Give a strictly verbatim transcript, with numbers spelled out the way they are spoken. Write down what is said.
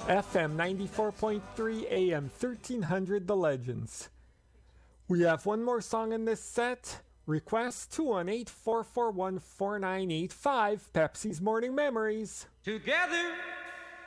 F M ninety-four point three, A M thirteen hundred, The Legends. We have one more song in this set. Request two one eight, four four one, four nine eight five, Pepsi's Morning Memories. Together